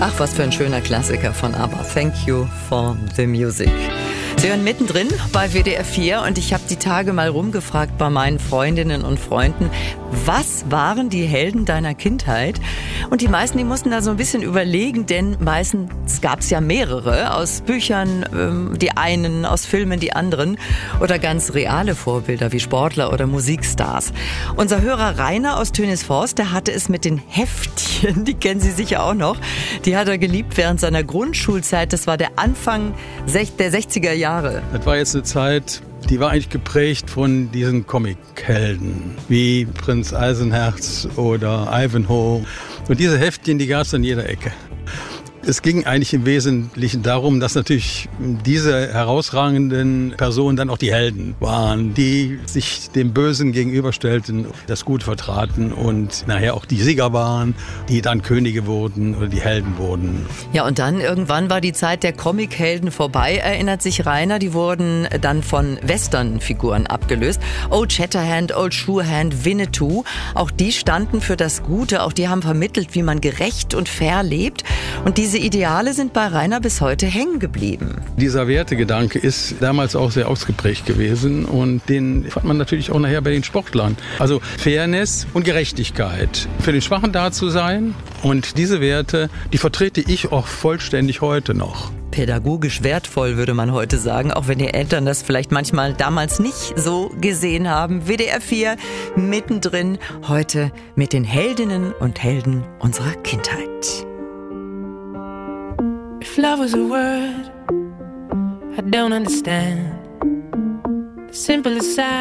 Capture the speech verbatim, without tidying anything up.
Ach, was für ein schöner Klassiker von ABBA. Thank you for the music. Sie hören mittendrin bei W D R vier und ich habe die Tage mal rumgefragt bei meinen Freundinnen und Freunden, was waren die Helden deiner Kindheit? Und die meisten, die mussten da so ein bisschen überlegen, denn meistens gab es ja mehrere, aus Büchern, ähm, die einen, aus Filmen die anderen oder ganz reale Vorbilder wie Sportler oder Musikstars. Unser Hörer Rainer aus Tönisforst, der hatte es mit den Heftchen, die kennen Sie sicher auch noch, die hat er geliebt während seiner Grundschulzeit, das war der Anfang der sechziger Jahre. Das war jetzt eine Zeit, die war eigentlich geprägt von diesen Comic-Helden, wie Prinz Eisenherz oder Ivanhoe. Und diese Heftchen, die gab es an jeder Ecke. Es ging eigentlich im Wesentlichen darum, dass natürlich diese herausragenden Personen dann auch die Helden waren, die sich dem Bösen gegenüberstellten, das Gute vertraten und nachher auch die Sieger waren, die dann Könige wurden oder die Helden wurden. Ja, und dann irgendwann war die Zeit der Comichelden vorbei, erinnert sich Rainer. Die wurden dann von Westernfiguren abgelöst. Old Shatterhand, Old Shatterhand, Winnetou, auch die standen für das Gute, auch die haben vermittelt, wie man gerecht und fair lebt. Und diese Ideale sind bei Rainer bis heute hängen geblieben. Dieser Wertegedanke ist damals auch sehr ausgeprägt gewesen und den fand man natürlich auch nachher bei den Sportlern. Also Fairness und Gerechtigkeit, für den Schwachen da zu sein und diese Werte, die vertrete ich auch vollständig heute noch. Pädagogisch wertvoll, würde man heute sagen, auch wenn die Eltern das vielleicht manchmal damals nicht so gesehen haben. W D R vier mittendrin, heute mit den Heldinnen und Helden unserer Kindheit. If love was a word I don't understand, the simplest side